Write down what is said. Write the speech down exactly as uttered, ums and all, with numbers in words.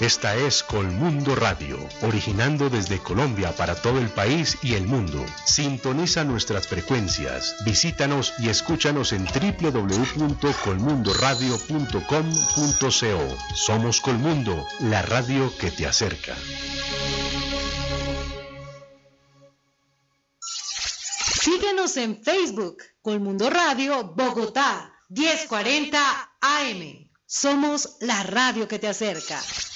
Esta es Colmundo Radio, originando desde Colombia para todo el país y el mundo. Sintoniza nuestras frecuencias, visítanos y escúchanos en doble u doble u doble u punto colmundo radio punto com punto co. Somos Colmundo, la radio que te acerca. Síguenos en Facebook, Colmundo Radio Bogotá, diez cuarenta A M. Somos la radio que te acerca.